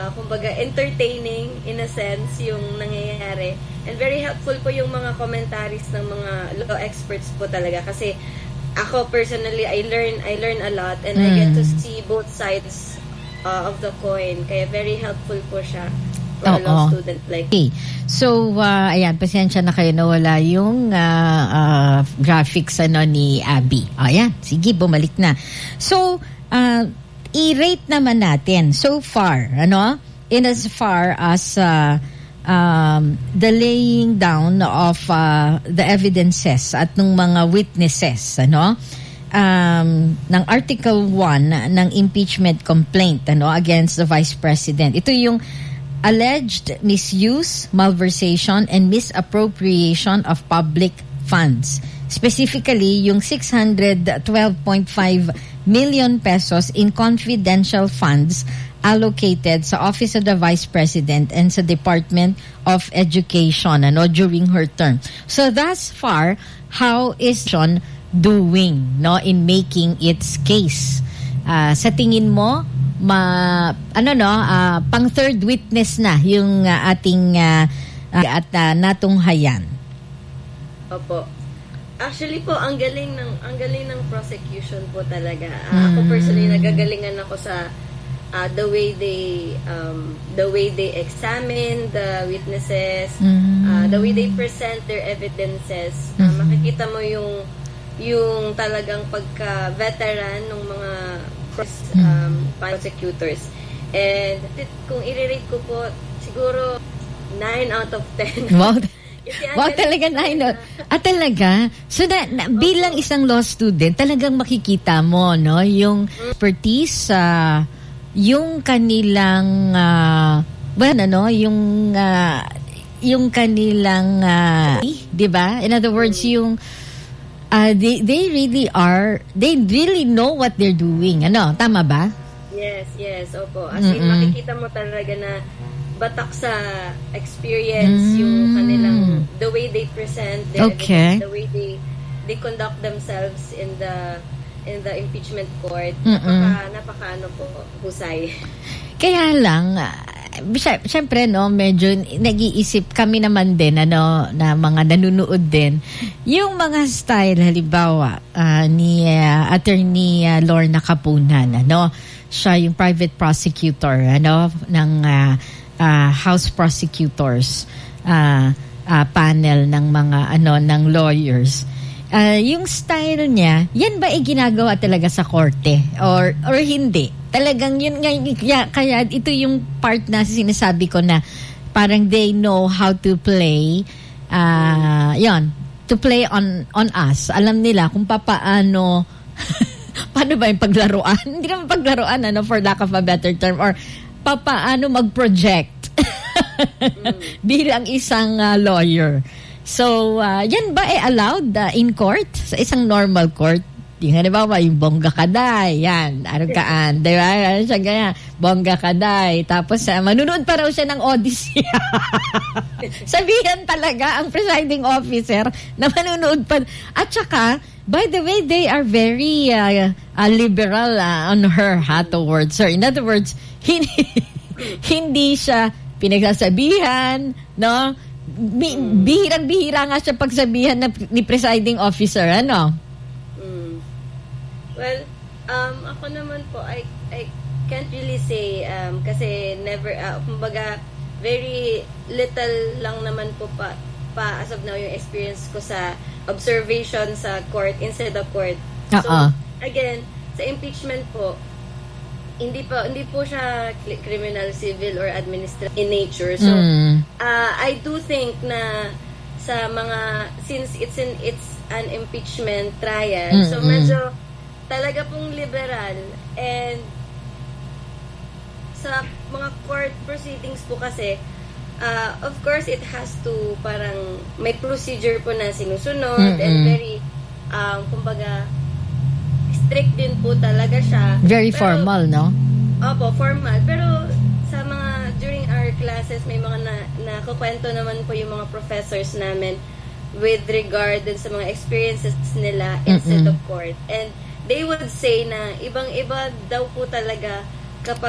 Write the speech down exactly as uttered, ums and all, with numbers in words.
kumbaga entertaining in a sense yung nangyayari. And very helpful po yung mga commentaries ng mga law experts po talaga kasi ako personally I learn I learn a lot and mm. I get to see both sides uh, of the coin. Kaya very helpful po siya for oh, a law oh. student like okay. So uh, ayan, pasensya na kayo na wala yung uh, uh, graphics ano ni Abby. Ayan, sige, bumalik na. So uh, i-rate naman natin so far, ano? In as far as uh, um, the laying down of uh, the evidences at ng mga witnesses, ano? Um, ng Article one ng impeachment complaint, ano, against the Vice President. Ito yung alleged misuse, malversation, and misappropriation of public funds. Specifically, yung six hundred twelve point five million pesos in confidential funds allocated sa Office of the Vice President and sa Department of Education, ano, during her term. So thus far, how is John doing, no, in making its case? Uh, sa tingin mo, ma ano no, uh, pang third witness na yung uh, ating uh, uh, at uh, natunghayan. Opo. Actually po, ang galing ng ang galing ng prosecution po talaga. Uh, mm. Ako personally nagagalingan ako sa uh, the way they um, the way they examine the witnesses, mm. uh, the way they present their evidences. Uh, mm. Makikita mo yung yung talagang pagka-veteran ng mga um, prosecutors. And kung i-rate ko po, siguro nine out of ten. Wow. Wow, talaga nine. At talaga, so na, na, bilang isang law student, talagang makikita mo, no, yung expertise, uh, yung kanilang, uh, well, ano, yung, uh, yung kanilang, uh, di ba? In other words, yung, uh, they, they really are, they really know what they're doing. Ano, tama ba? Yes, yes, opo. As in, makikita mo talaga na batak sa experience, mm. yung kanilang, the way they present their okay. evidence, the way they they conduct themselves in the in the impeachment court. Napaka, napaka ano po, husay. Kaya lang, syempre, no, medyo nag-iisip kami naman din, ano, na mga nanunood din, yung mga style, halimbawa, uh, ni uh, Attorney uh, Lorna Kapunan, ano, siya yung private prosecutor, ano, ng uh, Uh, House prosecutors uh, uh, panel ng mga ano ng lawyers. Uh, yung style niya, yan ba ay ginagawa talaga sa korte or or hindi? Talagang yun nga, kaya, kaya ito yung part na sinasabi ko na parang they know how to play uh, yon to play on on us. Alam nila kung papaano paano ba yung paglaruan? Hindi naman paglaruan, ano, for lack of a better term, or papaano mag-project mm. bilang isang uh, lawyer. So, uh, yan ba ay allowed uh, in court? Sa isang normal court? Yung, di ba, yung bongga kaday, yan, ano kaan, di ba? Siya ganyan, bongga kaday. Tapos, uh, manunood pa raw siya ng Odyssey. Sabihan talaga ang presiding officer na manunood pa. At saka, by the way, they are very uh, uh, liberal uh, on her ha, towards her. In other words, hindi, hindi siya pinagsasabihan, no? Bi- bihirang-bihira nga siya pagsabihan na, ni presiding officer, ano? Mm. Well, um, ako naman po, I, I can't really say, um, kasi never, uh, kumbaga, very little lang naman po pa, pa as of now yung experience ko sa observation sa court, inside the court. Uh-uh. So, again, sa impeachment po, hindi pa hindi po siya criminal, civil, or administrative in nature. So, mm. uh, I do think na sa mga, since it's in it's an impeachment trial, mm-hmm. so medyo talaga pong liberal, and sa mga court proceedings po kasi, uh, of course, it has to, parang may procedure po na sinusunod, mm-hmm. and very, um, kumbaga, strict din po talaga siya. Very pero, formal, no? Opo, formal. Pero sa mga, during our classes, may mga na, nakukwento naman po yung mga professors namin with regard din sa mga experiences nila inside mm-hmm. of court. And they would say na ibang-iba daw po talaga